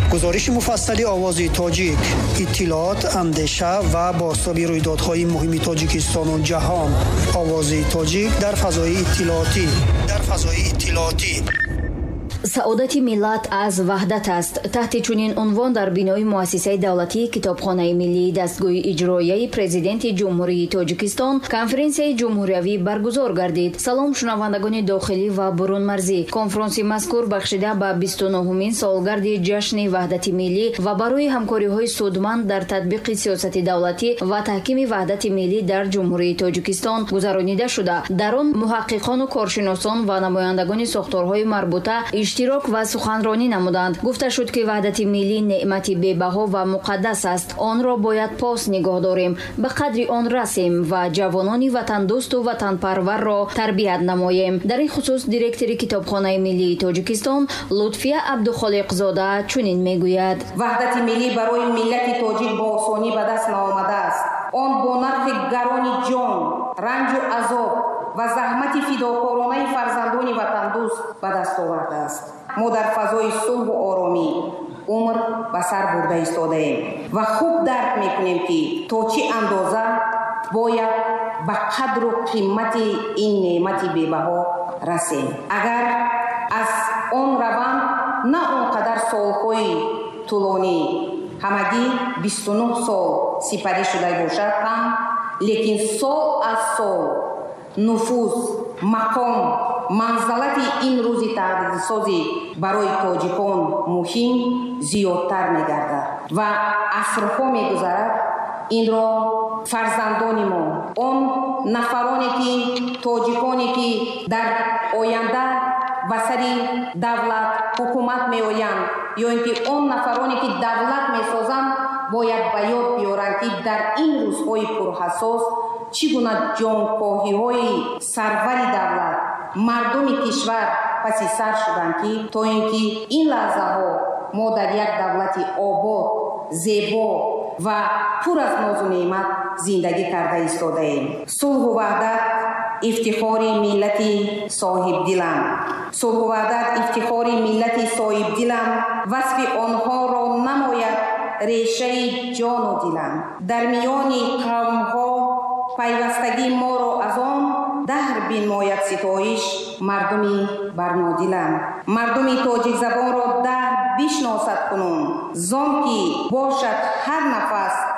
گزارش مفصلی آوازی تاجیک، اطلاعات، اندیشه و بازتابی رویدادهای مهم تاجیکستان و جهان. آوازی تاجیک در فضای اطلاعاتی. سعادتی ملت از وحدت است. تحت چنین عنوان در بینای مؤسسه دولتی کتابخانه ملی دستگاه اجرایی پرزیدنت جمهوری تاجیکستان کنفرانسی جمهوریوی برگزار گردید. سلام شنوندگان داخلی و برون مرزی. کنفرانس مذکور بخشیده به 29مین سالگرد جشن وحدت ملی و برای همکاری‌های سودمند در تطبیق سیاست دولتی و تحکیم وحدت ملی در جمهوری تاجیکستان گذرانیده شده. در آن محققان و کارشناسان و نمایندگان ساختارهای مربوطه اشتراک و سخنرانی نمودند. گفته شد که وحدت ملی نعمتی بی‌بها و مقدس است. آن را باید پاس نگاه داریم، به قدر آن رسیم و جوانان وطن دوست و وطن پرور را تربیت نماییم. در این خصوص دیرکتور کتابخانه ملی تاجیکستان لطفیه عبدالخالق زاده چنین میگوید: وحدت ملی برای ملت تاجیک با آسانی به دست نآمده است. آن با نرخ گران جان، رنج و عذاب و زحمت فداکارانه فرزندان وطن دوست به دست آورده است. ما در فضای صلح و آرامی عمر به سر برده ایستاده ایم و خوب درک میکنیم که تا چه اندازه باید به قدر و قیمت این نعمت بی‌بها رسیم. اگر از آن روند نه آنقدر سالهای طولانی، همگی 29 سال سپری شده باشد هم، لیکن سال از سال نفوذ، مقام، منزلت این روز تهدیدسازی برای تاجیکان مهم زیادتر می‌گردد و عصرها می‌گذرد. این را فرزندان ما، آن نفرانی که تاجیکانی که در آینده به سر دولت حکومت می‌آیند یا اینکه آن نفرانی که دولت می‌سازند باید به یاد بیارند که در این روزهای پرحساس چگونه جانکاهی‌های سرور دولت مردم کشور پس سر شدند که تا اینکه این لحظه ها ما در یک دولت آباد، زیبا و پر از ناز و نعمت زندگی کرده ایستاده ایم. صلح و وحدت افتخار ملت صاحب دلم. صلح و وحدت افتخار ملت صاحب دلم. وصف آنها را نماید ریشه جان و دلم. در میان قوم‌ها پیوستگی ما را از آن دهر بنماید ستایش مردمی برنادلم. مردمی تاجیک زبان را دهر بشناسد کنون، زان که باشد هر نفس